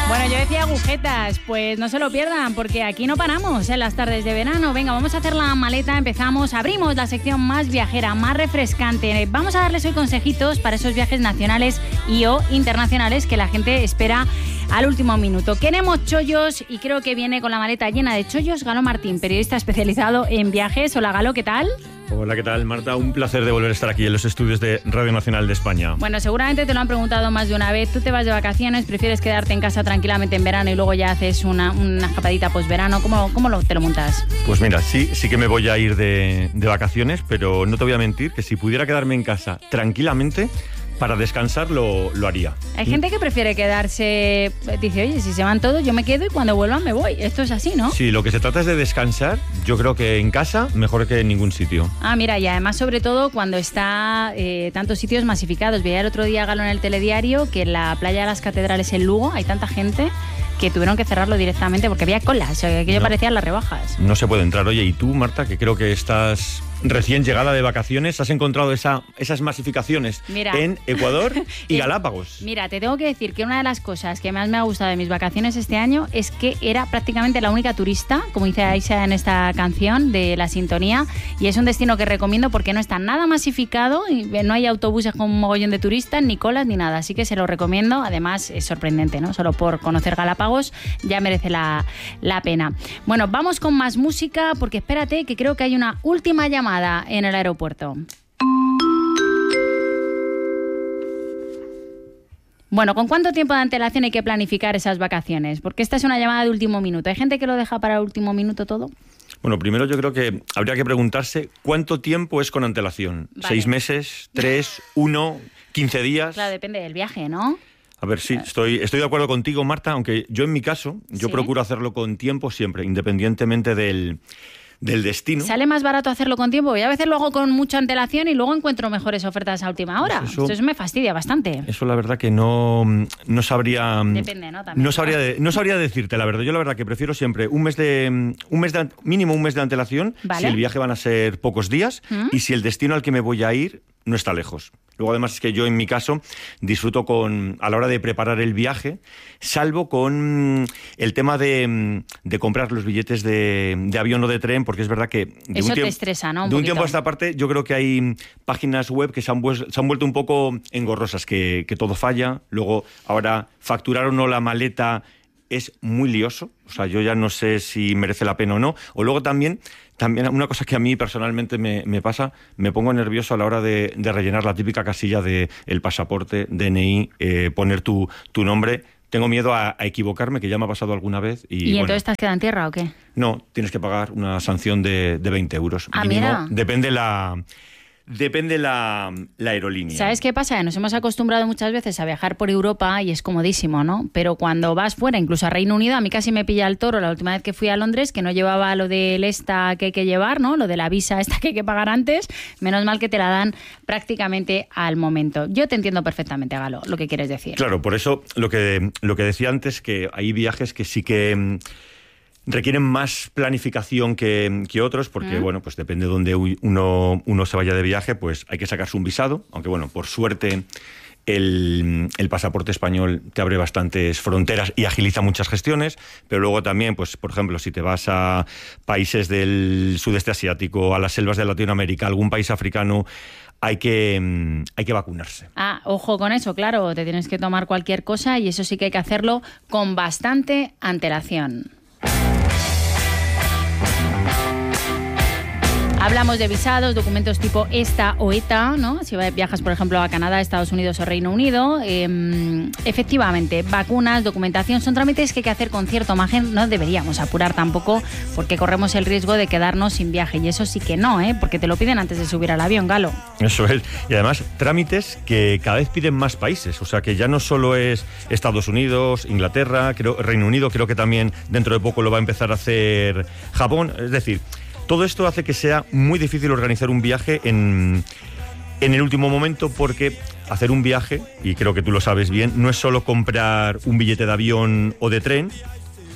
Bueno, yo decía agujetas, pues no se lo pierdan porque aquí no paramos en las tardes de verano. Venga, vamos a hacer la maleta, empezamos, abrimos la sección más viajera, más refrescante. Vamos a darles hoy consejitos para esos viajes nacionales y o internacionales que la gente espera al último minuto. Queremos chollos y creo que viene con la maleta llena de chollos Galo Martín, periodista especializado en viajes. Hola Galo, ¿qué tal? Hola, ¿qué tal, Marta? Un placer de volver a estar aquí en los estudios de Radio Nacional de España. Bueno, seguramente te lo han preguntado más de una vez. ¿Tú te vas de vacaciones? ¿Prefieres quedarte en casa tranquilamente en verano y luego ya haces una escapadita posverano? ¿Cómo te lo montas? Pues mira, sí que me voy a ir de vacaciones, pero no te voy a mentir que si pudiera quedarme en casa tranquilamente, para descansar lo haría. Hay gente que prefiere quedarse, dice, oye, si se van todos, yo me quedo y cuando vuelvan me voy. Esto es así, ¿no? Sí, lo que se trata es de descansar. Yo creo que en casa mejor que en ningún sitio. Ah, mira, y además sobre todo cuando está tantos sitios masificados. Veía el otro día, Galo, en el telediario, que en la playa de las Catedrales en Lugo hay tanta gente que tuvieron que cerrarlo directamente porque había colas, que aquello parecían las rebajas. No se puede entrar. Oye, y tú, Marta, que creo que estás recién llegada de vacaciones, has encontrado esas masificaciones en Ecuador y Galápagos. Mira, te tengo que decir que una de las cosas que más me ha gustado de mis vacaciones este año es que era prácticamente la única turista, como dice Aisha en esta canción de La Sintonía, y es un destino que recomiendo porque no está nada masificado, y no hay autobuses con un mogollón de turistas, ni colas, ni nada, así que se lo recomiendo. Además es sorprendente, ¿no? Solo por conocer Galápagos ya merece la pena. Bueno, vamos con más música porque espérate que creo que hay una última llamada en el aeropuerto. Bueno, ¿con cuánto tiempo de antelación hay que planificar esas vacaciones? Porque esta es una llamada de último minuto. ¿Hay gente que lo deja para el último minuto todo? Bueno, primero yo creo que habría que preguntarse cuánto tiempo es con antelación. Vale. ¿6 meses? ¿3? ¿1? ¿15 días? Claro, depende del viaje, ¿no? A ver, sí, estoy de acuerdo contigo, Marta, aunque yo en mi caso, yo procuro hacerlo con tiempo siempre, independientemente del destino. ¿Sale más barato hacerlo con tiempo? Y a veces lo hago con mucha antelación y luego encuentro mejores ofertas a última hora. Eso me fastidia bastante. Eso la verdad que no sabría... Depende, ¿no? También, no sabría decirte, la verdad. Yo la verdad que prefiero siempre mínimo un mes de antelación, ¿vale? Si el viaje van a ser pocos días y si el destino al que me voy a ir no está lejos. Luego, además, es que yo, en mi caso, disfruto a la hora de preparar el viaje, salvo con el tema de comprar los billetes de avión o de tren, porque es verdad que... Eso te estresa, ¿no? De un tiempo a esta parte, yo creo que hay páginas web que se han vuelto un poco engorrosas, que todo falla. Luego, ahora, facturar o no la maleta es muy lioso. O sea, yo ya no sé si merece la pena o no. O luego también una cosa que a mí personalmente me pasa, me pongo nervioso a la hora de rellenar la típica casilla de el pasaporte, DNI, poner tu nombre. Tengo miedo a equivocarme, que ya me ha pasado alguna vez. ¿Y entonces estás quedado en tierra o qué? No, tienes que pagar una sanción de 20 euros. Ah, mínimo. Mira. Depende la aerolínea. ¿Sabes qué pasa? Nos hemos acostumbrado muchas veces a viajar por Europa y es comodísimo, ¿no? Pero cuando vas fuera, incluso a Reino Unido, a mí casi me pilla el toro la última vez que fui a Londres, que no llevaba lo del esta que hay que llevar, ¿no? Lo de la visa esta que hay que pagar antes. Menos mal que te la dan prácticamente al momento. Yo te entiendo perfectamente, Galo, lo que quieres decir. Claro, por eso lo que decía antes, que hay viajes que sí que requieren más planificación que otros, porque bueno, pues depende de dónde uno se vaya de viaje, pues hay que sacarse un visado, aunque bueno, por suerte el pasaporte español te abre bastantes fronteras y agiliza muchas gestiones, pero luego también, pues por ejemplo, si te vas a países del sudeste asiático, a las selvas de Latinoamérica, algún país africano, hay que vacunarse. Ah, ojo con eso, claro, te tienes que tomar cualquier cosa y eso sí que hay que hacerlo con bastante antelación. Hablamos de visados, documentos tipo ESTA o ETA, ¿no? Si viajas, por ejemplo, a Canadá, Estados Unidos o Reino Unido. Efectivamente, vacunas, documentación, son trámites que hay que hacer con cierto margen. No deberíamos apurar tampoco porque corremos el riesgo de quedarnos sin viaje. Y eso sí que no, porque te lo piden antes de subir al avión, Galo. Eso es. Y además, trámites que cada vez piden más países. O sea, que ya no solo es Estados Unidos, Inglaterra, Reino Unido, creo que también dentro de poco lo va a empezar a hacer Japón. Es decir, todo esto hace que sea muy difícil organizar un viaje en el último momento, porque hacer un viaje, y creo que tú lo sabes bien, no es solo comprar un billete de avión o de tren,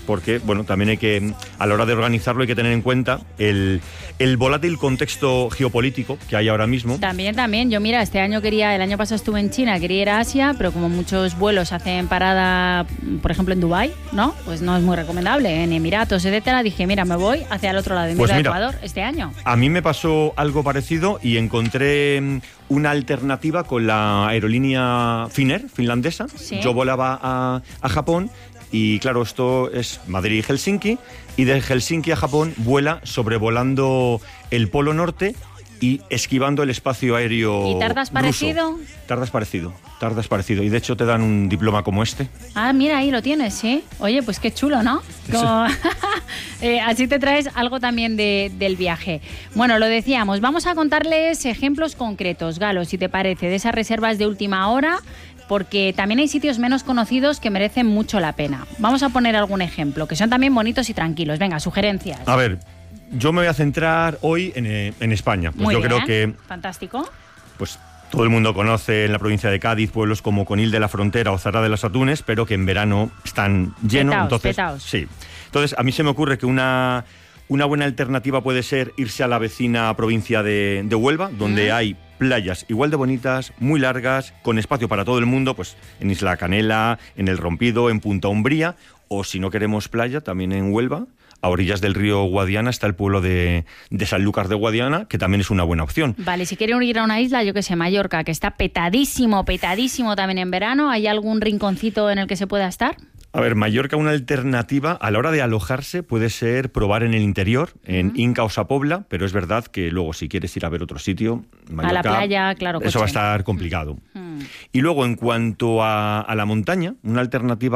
porque, bueno, también hay que, a la hora de organizarlo, hay que tener en cuenta el volátil contexto geopolítico que hay ahora mismo. También. Yo, mira, el año pasado estuve en China, quería ir a Asia, pero como muchos vuelos hacen parada, por ejemplo, en Dubái, ¿no? Pues no es muy recomendable. En Emiratos, etcétera, dije, mira, me voy hacia el otro lado, de Ecuador, este año. A mí me pasó algo parecido y encontré una alternativa con la aerolínea Finnair, finlandesa. ¿Sí? Yo volaba a Japón y, claro, esto es Madrid-Helsinki, y de Helsinki a Japón vuela sobrevolando el Polo Norte y esquivando el espacio aéreo ¿Y tardas ruso. parecido? Tardas parecido. Y de hecho te dan un diploma como este. Ah, mira, ahí lo tienes, ¿sí? Oye, pues qué chulo, ¿no? Como... así te traes algo también del viaje. Bueno, lo decíamos, vamos a contarles ejemplos concretos, Galo, si te parece, de esas reservas de última hora, porque también hay sitios menos conocidos que merecen mucho la pena. Vamos a poner algún ejemplo, que son también bonitos y tranquilos. Venga, sugerencias. A ver, yo me voy a centrar hoy en España. Pues Muy yo bien, creo que... fantástico. Pues todo el mundo conoce en la provincia de Cádiz pueblos como Conil de la Frontera o Zara de las Atunes, pero que en verano están llenos. Petaos. Sí. Entonces, a mí se me ocurre que una buena alternativa puede ser irse a la vecina provincia de Huelva, donde hay playas igual de bonitas, muy largas, con espacio para todo el mundo, pues en Isla Canela, en El Rompido, en Punta Umbría, o si no queremos playa, también en Huelva. A orillas del río Guadiana está el pueblo de Sanlúcar de Guadiana, que también es una buena opción. Vale, si quieren ir a una isla, yo que sé, Mallorca, que está petadísimo también en verano, ¿hay algún rinconcito en el que se pueda estar? A ver, Mallorca, una alternativa a la hora de alojarse puede ser probar en el interior, en Inca o Sapobla, pero es verdad que luego si quieres ir a ver otro sitio, Mallorca, a la playa, claro, eso va a estar complicado. Y luego, en cuanto a la montaña, una alternativa a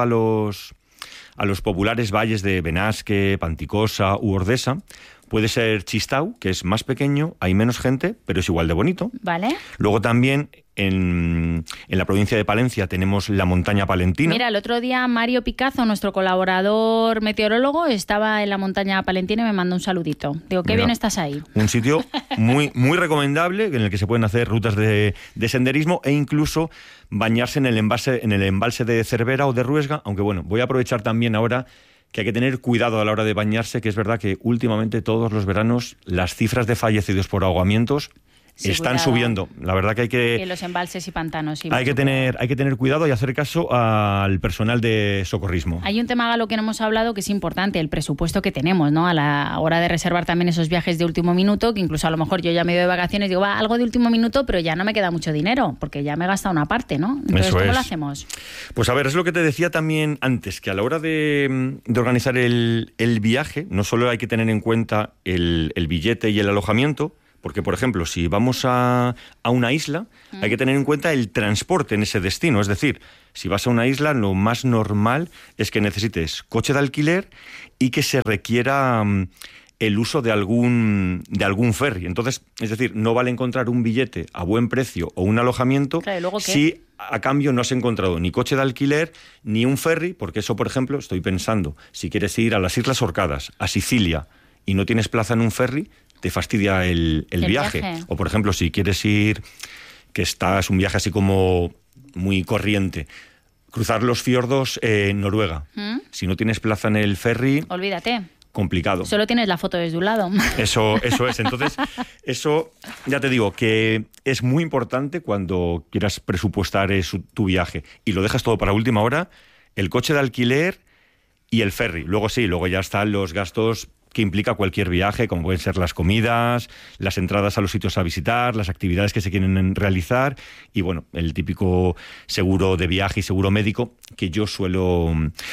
los populares valles de Benasque, Panticosa u Ordesa puede ser Chistau, que es más pequeño, hay menos gente, pero es igual de bonito. Vale. Luego también en la provincia de Palencia tenemos la montaña palentina. Mira, el otro día Mario Picazo, nuestro colaborador meteorólogo, estaba en la montaña palentina y me mandó un saludito. Digo, qué bien estás ahí. Un sitio muy, muy recomendable en el que se pueden hacer rutas de senderismo e incluso bañarse en el embalse de Cervera o de Ruesga, aunque bueno, voy a aprovechar también ahora que hay que tener cuidado a la hora de bañarse, que es verdad que últimamente todos los veranos las cifras de fallecidos por ahogamientos están subiendo. La verdad que hay que... En los embalses y pantanos. Sí, hay que tener cuidado y hacer caso al personal de socorrismo. Hay un tema, Galo, que no hemos hablado, que es importante, el presupuesto que tenemos, ¿no? A la hora de reservar también esos viajes de último minuto, que incluso a lo mejor yo ya me voy de vacaciones y digo, va, algo de último minuto, pero ya no me queda mucho dinero, porque ya me he gastado una parte, ¿no? Entonces, ¿cómo lo hacemos? Pues a ver, es lo que te decía también antes, que a la hora de organizar el viaje, no solo hay que tener en cuenta el billete y el alojamiento, porque, por ejemplo, si vamos a una isla, hay que tener en cuenta el transporte en ese destino. Es decir, si vas a una isla, lo más normal es que necesites coche de alquiler y que se requiera el uso de algún ferry. Entonces, es decir, no vale encontrar un billete a buen precio o un alojamiento si a cambio no has encontrado ni coche de alquiler ni un ferry, porque eso, por ejemplo, estoy pensando, si quieres ir a las Islas Orcadas, a Sicilia, y no tienes plaza en un ferry, te fastidia el viaje. O, por ejemplo, si quieres ir, que es un viaje así como muy corriente, cruzar los fiordos en Noruega. Si no tienes plaza en el ferry... Olvídate. Complicado. Solo tienes la foto desde un lado. Eso es. Entonces, eso ya te digo que es muy importante cuando quieras presupuestar tu viaje. Y lo dejas todo para última hora, el coche de alquiler y el ferry. Luego ya están los gastos que implica cualquier viaje, como pueden ser las comidas, las entradas a los sitios a visitar, las actividades que se quieren realizar y, bueno, el típico seguro de viaje y seguro médico que yo suelo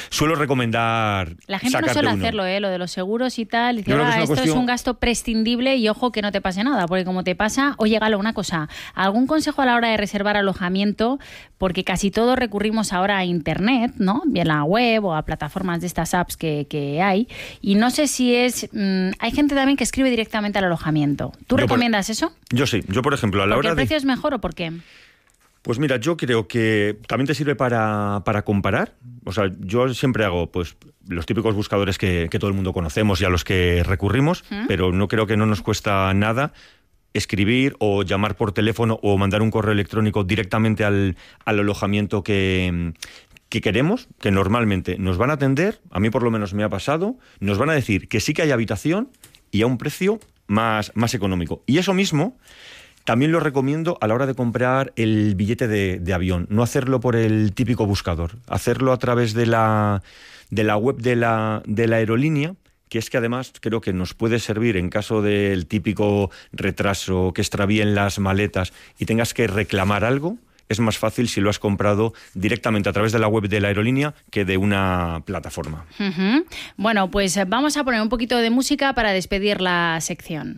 recomendar. La gente no suele hacerlo, lo de los seguros y tal. Dice, esto es un gasto prescindible y ojo que no te pase nada, porque como te pasa, oye, Galo, una cosa, ¿algún consejo a la hora de reservar alojamiento? Porque casi todos recurrimos ahora a Internet, ¿no? Bien a la web o a plataformas de estas apps que hay, y no sé si hay gente también que escribe directamente al alojamiento. ¿Tú recomiendas eso? Yo sí. Yo, por ejemplo, a la hora ¿Porque el precio es mejor o por qué? Pues mira, yo creo que también te sirve para comparar. O sea, yo siempre hago pues los típicos buscadores que todo el mundo conocemos y a los que recurrimos, pero no creo que no nos cuesta nada escribir o llamar por teléfono o mandar un correo electrónico directamente al alojamiento que queremos, que normalmente nos van a atender, a mí por lo menos me ha pasado, nos van a decir que sí que hay habitación y a un precio más económico. Y eso mismo también lo recomiendo a la hora de comprar el billete de avión, no hacerlo por el típico buscador, hacerlo a través de la web de la aerolínea, que es que además creo que nos puede servir en caso del típico retraso, que extravíen las maletas y tengas que reclamar algo. Es más fácil si lo has comprado directamente a través de la web de la aerolínea que de una plataforma. Uh-huh. Bueno, pues vamos a poner un poquito de música para despedir la sección.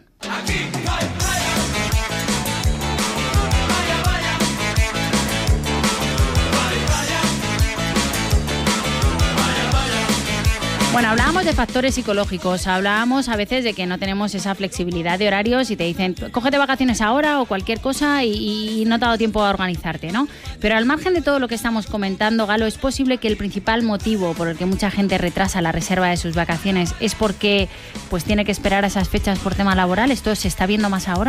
Bueno, hablábamos de factores psicológicos, hablábamos a veces de que no tenemos esa flexibilidad de horarios y te dicen, cógete vacaciones ahora o cualquier cosa y no te ha dado tiempo a organizarte, ¿no? Pero al margen de todo lo que estamos comentando, Galo, ¿es posible que el principal motivo por el que mucha gente retrasa la reserva de sus vacaciones es porque pues tiene que esperar a esas fechas por tema laboral? ¿Esto se está viendo más ahora?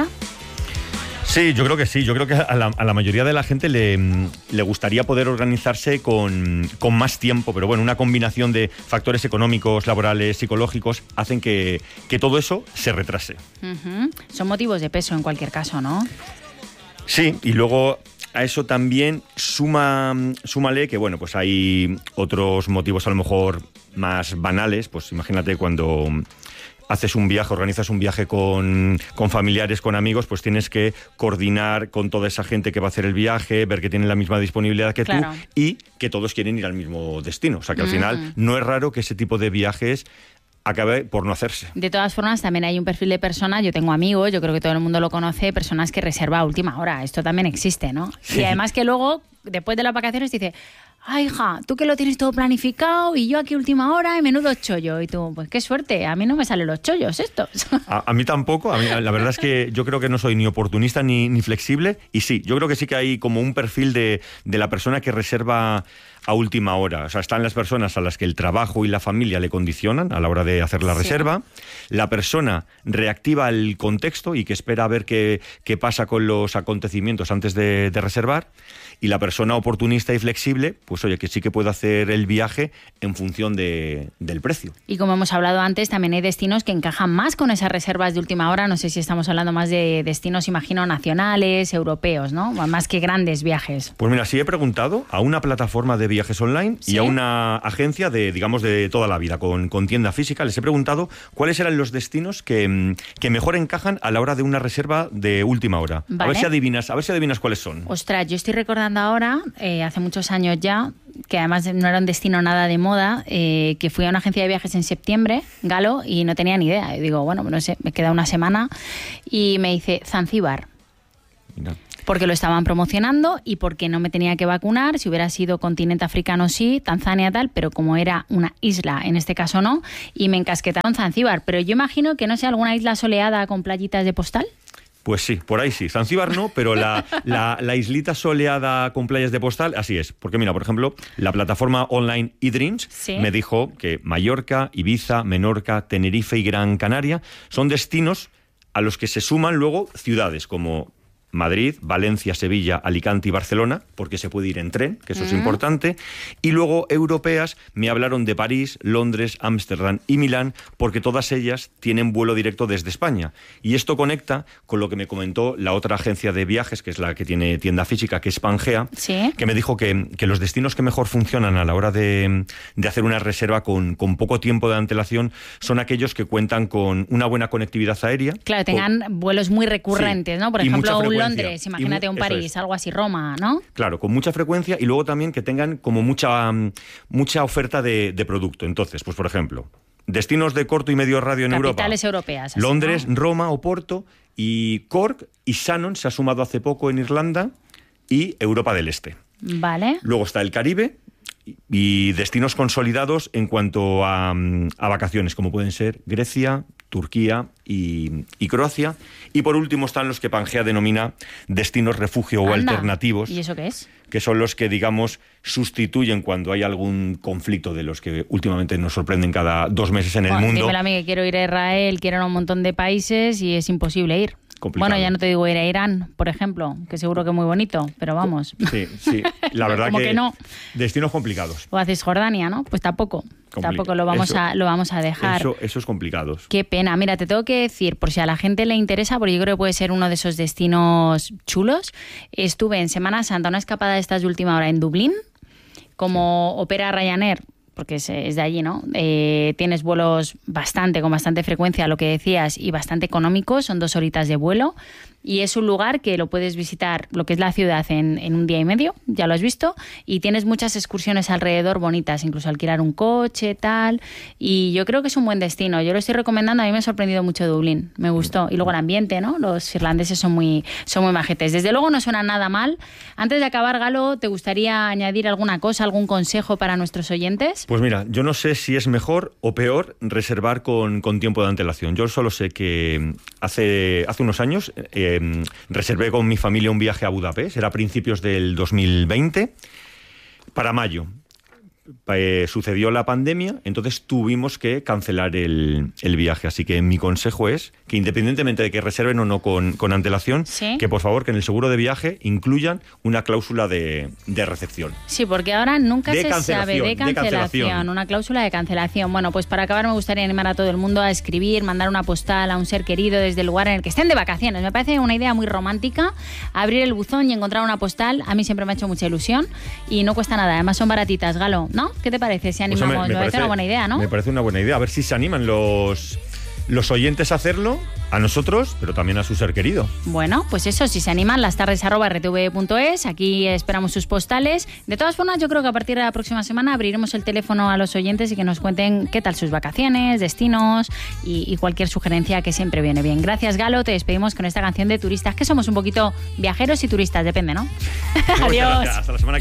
Sí, yo creo que sí. Yo creo que a la mayoría de la gente le gustaría poder organizarse con más tiempo, pero bueno, una combinación de factores económicos, laborales, psicológicos, hacen que todo eso se retrase. Uh-huh. Son motivos de peso en cualquier caso, ¿no? Sí, y luego a eso también súmale que, bueno, pues hay otros motivos a lo mejor más banales. Pues imagínate cuando haces un viaje, organizas un viaje con familiares, con amigos, pues tienes que coordinar con toda esa gente que va a hacer el viaje, ver que tienen la misma disponibilidad que claro. tú y que todos quieren ir al mismo destino. O sea que al final no es raro que ese tipo de viajes acabe por no hacerse. De todas formas, también hay un perfil de personas, yo tengo amigos, yo creo que todo el mundo lo conoce, personas que reservan a última hora. Esto también existe, ¿no? Sí. Y además que luego, después de las vacaciones, dice, ay, hija, tú que lo tienes todo planificado y yo aquí última hora y menudo chollo. Y tú, pues qué suerte, a mí no me salen los chollos estos. A mí tampoco, a mí, la verdad es que yo creo que no soy ni oportunista ni flexible. Y sí, yo creo que sí que hay como un perfil de la persona que reserva a última hora. O sea, están las personas a las que el trabajo y la familia le condicionan a la hora de hacer la reserva. La persona reactiva el contexto y que espera a ver qué pasa con los acontecimientos antes de reservar. Y la persona oportunista y flexible, pues oye, que sí que puede hacer el viaje en función del precio. Y como hemos hablado antes, también hay destinos que encajan más con esas reservas de última hora. No sé si estamos hablando más de destinos, imagino, nacionales, europeos, ¿no? Más que grandes viajes. Pues mira, sí he preguntado a una plataforma de viajes online y a una agencia de toda la vida, con tienda física. Les he preguntado cuáles eran los destinos que mejor encajan a la hora de una reserva de última hora. ¿Vale? A ver si adivinas cuáles son. Ostras, yo estoy recordando ahora, hace muchos años ya, que además no era un destino nada de moda, que fui a una agencia de viajes en septiembre, Galo, y no tenía ni idea. Y digo, bueno, no sé, me queda una semana y me dice Zanzíbar. Mira. Porque lo estaban promocionando y porque no me tenía que vacunar. Si hubiera sido continente africano sí, Tanzania tal, pero como era una isla, en este caso no, y me encasquetaron Zanzíbar. Pero yo imagino que no sé, alguna isla soleada con playitas de postal. Pues sí, por ahí sí. Zanzíbar no, pero la islita soleada con playas de postal, así es. Porque mira, por ejemplo, la plataforma online eDreams me dijo que Mallorca, Ibiza, Menorca, Tenerife y Gran Canaria son destinos a los que se suman luego ciudades como Madrid, Valencia, Sevilla, Alicante y Barcelona, porque se puede ir en tren, que eso es importante. Y luego europeas me hablaron de París, Londres, Ámsterdam y Milán, porque todas ellas tienen vuelo directo desde España. Y esto conecta con lo que me comentó la otra agencia de viajes, que es la que tiene tienda física, que es Pangea, que me dijo que los destinos que mejor funcionan a la hora de hacer una reserva con poco tiempo de antelación son aquellos que cuentan con una buena conectividad aérea. Claro, tengan vuelos muy recurrentes, ¿no? Por ejemplo, Londres, imagínate un París, algo así, Roma, ¿no? Claro, con mucha frecuencia y luego también que tengan como mucha oferta de producto. Entonces, pues por ejemplo, destinos de corto y medio radio en Europa. Capitales europeas. Así, Londres, ¿no? Roma, Oporto y Cork y Shannon se ha sumado hace poco en Irlanda y Europa del Este. Vale. Luego está el Caribe y destinos consolidados en cuanto a vacaciones, como pueden ser Grecia, Turquía y Croacia. Y por último están los que Pangea denomina destinos refugio o alternativos. ¿Y eso qué es? Que son los que, digamos, sustituyen cuando hay algún conflicto de los que últimamente nos sorprenden cada 2 meses en el mundo. Dímelo a mí que quiero ir a Israel, quiero ir a un montón de países y es imposible ir. Complicado. Bueno, ya no te digo ir a Irán, por ejemplo, que seguro que es muy bonito, pero vamos. Sí, la verdad que no. Destinos complicados. O haces Jordania, ¿no? Pues tampoco lo vamos a dejar. Eso es complicado. Qué pena. Mira, te tengo que decir, por si a la gente le interesa, porque yo creo que puede ser uno de esos destinos chulos. Estuve en Semana Santa, una escapada de estas de última hora en Dublín, como opera Ryanair, porque es de allí, ¿no? Tienes vuelos con bastante frecuencia, lo que decías, y bastante económicos, son 2 horitas de vuelo, y es un lugar que lo puedes visitar, lo que es la ciudad, en un día y medio, ya lo has visto, y tienes muchas excursiones alrededor bonitas, incluso alquilar un coche, tal, y yo creo que es un buen destino. Yo lo estoy recomendando, a mí me ha sorprendido mucho Dublín, me gustó, y luego el ambiente, ¿no? Los irlandeses son muy majetes. Desde luego no suena nada mal. Antes de acabar, Galo, ¿te gustaría añadir alguna cosa, algún consejo para nuestros oyentes? Pues mira, yo no sé si es mejor o peor reservar con tiempo de antelación. Yo solo sé que hace unos años reservé con mi familia un viaje a Budapest, era a principios del 2020, para mayo. Sucedió la pandemia, entonces tuvimos que cancelar el viaje. Así que mi consejo es que, independientemente de que reserven o no con antelación, ¿sí? Que por favor, que en el seguro de viaje incluyan una cláusula de recepción. Sí, porque ahora nunca se sabe de cancelación. Una cláusula de cancelación. Bueno, pues para acabar me gustaría animar a todo el mundo a escribir, mandar una postal a un ser querido desde el lugar en el que estén de vacaciones. Me parece una idea muy romántica, abrir el buzón y encontrar una postal. A mí siempre me ha hecho mucha ilusión y no cuesta nada. Además son baratitas, Galo, ¿no? ¿Qué te parece si animamos? Pues me parece una buena idea, ¿no? Me parece una buena idea. A ver si se animan los oyentes a hacerlo, a nosotros, pero también a su ser querido. Bueno, pues eso, si se animan, lastardes@rtv.es, aquí esperamos sus postales. De todas formas, yo creo que a partir de la próxima semana abriremos el teléfono a los oyentes y que nos cuenten qué tal sus vacaciones, destinos y cualquier sugerencia, que siempre viene bien. Gracias, Galo, te despedimos con esta canción de Turistas, que somos un poquito viajeros y turistas, depende, ¿no? Adiós. Hasta la semana